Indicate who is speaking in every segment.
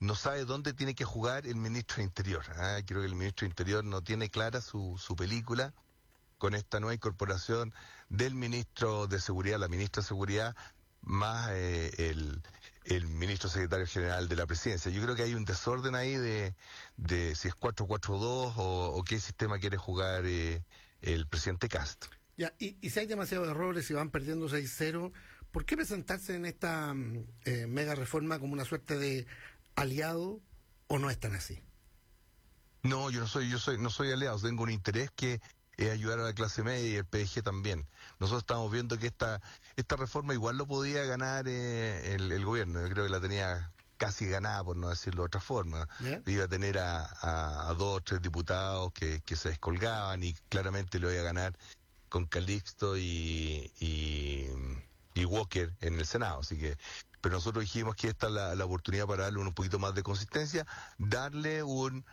Speaker 1: no sabe dónde tiene que jugar el ministro de Interior. Creo que el ministro de Interior no tiene clara su película con esta nueva incorporación del ministro de Seguridad, la ministra de Seguridad, más el ministro secretario general de la presidencia. Yo creo que hay un desorden ahí de si es 4-4-2 o qué sistema quiere jugar el presidente Kast.
Speaker 2: Ya, y si hay demasiados errores y van perdiendo 6-0, ¿por qué presentarse en esta mega reforma como una suerte de aliado o no es tan así?
Speaker 1: No, yo no soy aliado, tengo un interés que es ayudar a la clase media y el PDG también. Nosotros estamos viendo que esta reforma igual lo podía ganar el gobierno. Yo creo que la tenía casi ganada, por no decirlo de otra forma.
Speaker 2: ¿Yeah?
Speaker 1: Iba a tener a 2 o 3 diputados que se descolgaban y claramente lo iba a ganar con Calixto y Walker en el Senado. Así que, pero nosotros dijimos que esta es la oportunidad para darle un poquito más de consistencia, darle un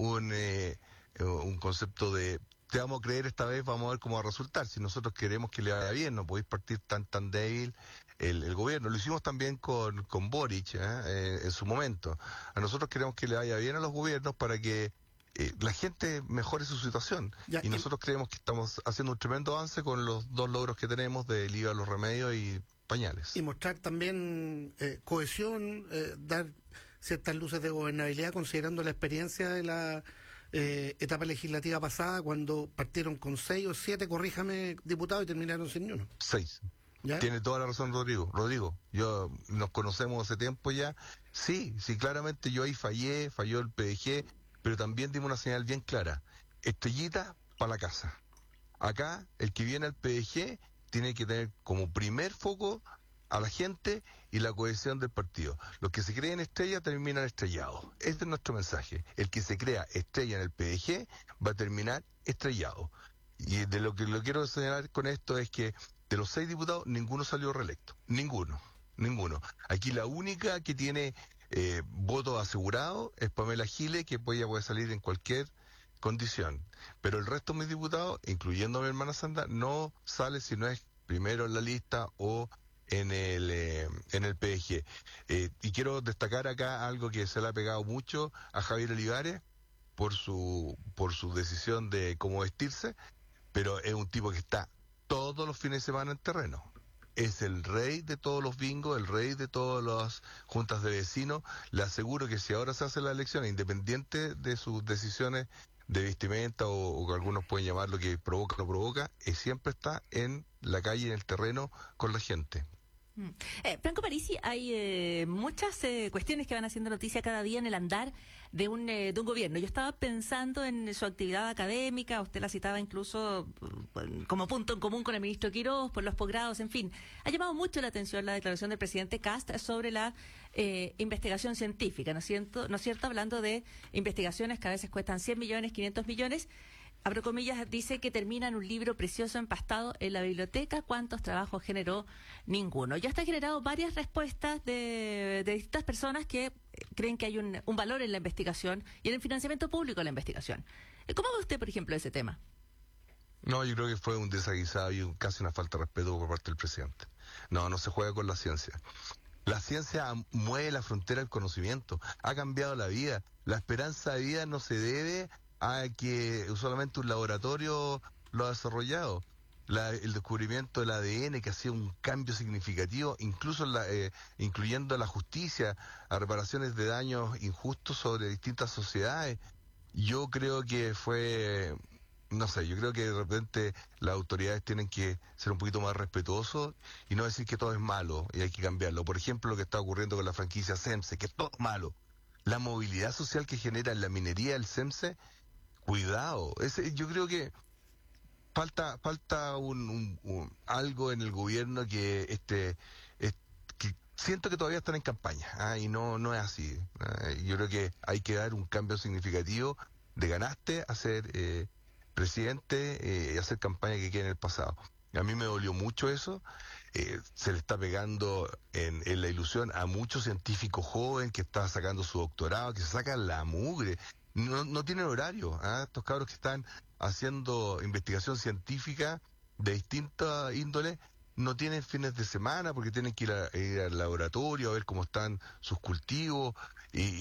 Speaker 1: concepto de te vamos a creer esta vez, vamos a ver cómo va a resultar. Si nosotros queremos que le vaya bien, no podéis partir tan débil el gobierno. Lo hicimos también con Boric en su momento. A nosotros queremos que le vaya bien a los gobiernos para que la gente mejore su situación. Y nosotros creemos que estamos haciendo un tremendo avance con los 2 logros que tenemos del IVA a los remedios y pañales.
Speaker 2: Y mostrar también cohesión, dar ciertas luces de gobernabilidad, considerando la experiencia de la etapa legislativa pasada, cuando partieron con 6 o 7, corríjame, diputados, y terminaron sin ni uno.
Speaker 1: 6.
Speaker 2: ¿Ya? Tiene
Speaker 1: toda la razón Rodrigo, nos conocemos hace tiempo ya. Sí, claramente yo ahí falló el PDG, pero también dimos una señal bien clara: estrellita para la casa. Acá el que viene al PDG tiene que tener como primer foco a la gente y la cohesión del partido. Los que se creen estrella terminan estrellados. Este es nuestro mensaje. El que se crea estrella en el PDG va a terminar estrellado. Y de lo que lo quiero señalar con esto es que de los 6 diputados, ninguno salió reelecto. Ninguno. Aquí la única que tiene voto asegurado es Pamela Giles, que ella puede salir en cualquier condición. Pero el resto de mis diputados, incluyendo a mi hermana Sandra, no sale si no es primero en la lista o en el PDG. Y quiero destacar acá algo que se le ha pegado mucho a Javier Olivares por su decisión de cómo vestirse, pero es un tipo que está todos los fines de semana en terreno. Es el rey de todos los bingos, el rey de todas las juntas de vecinos. Le aseguro que si ahora se hace la elección, independiente de sus decisiones de vestimenta o que algunos pueden llamar lo que provoca o no provoca, siempre está en la calle, en el terreno, con la gente.
Speaker 3: Franco Parisi, hay muchas cuestiones que van haciendo noticia cada día en el andar de un gobierno. Yo estaba pensando en su actividad académica, usted la citaba incluso como punto en común con el ministro Quirós, por los posgrados, en fin. Ha llamado mucho la atención la declaración del presidente Kast sobre la investigación científica, ¿no es cierto? Hablando de investigaciones que a veces cuestan 100 millones, 500 millones. Abro comillas, dice que termina en un libro precioso empastado en la biblioteca. ¿Cuántos trabajos generó? Ninguno. Ya está generado varias respuestas de distintas personas que creen que hay un valor en la investigación y en el financiamiento público de la investigación. ¿Cómo ve usted, por ejemplo, ese tema?
Speaker 1: No, yo creo que fue un desaguisado y casi una falta de respeto por parte del presidente. No se juega con la ciencia. La ciencia mueve la frontera del conocimiento, ha cambiado la vida. La esperanza de vida no se debe a que solamente un laboratorio lo ha desarrollado. El descubrimiento del ADN, que ha sido un cambio significativo, incluso incluyendo la justicia, a reparaciones de daños injustos sobre distintas sociedades. Yo creo que fue, yo creo que de repente las autoridades tienen que ser un poquito más respetuosos y no decir que todo es malo y hay que cambiarlo. Por ejemplo, lo que está ocurriendo con la franquicia CEMSE, que es todo malo. La movilidad social que genera en la minería del CEMSE, cuidado. Yo creo que falta algo en el gobierno que siento que todavía están en campaña, y no es así. Yo creo que hay que dar un cambio significativo de ganaste a ser presidente y hacer campaña que quede en el pasado. A mí me dolió mucho eso. Se le está pegando en la ilusión a muchos científicos jóvenes que están sacando su doctorado, que se sacan la mugre. No tienen horario. Estos cabros que están haciendo investigación científica de distinta índole no tienen fines de semana porque tienen que ir al laboratorio a ver cómo están sus cultivos y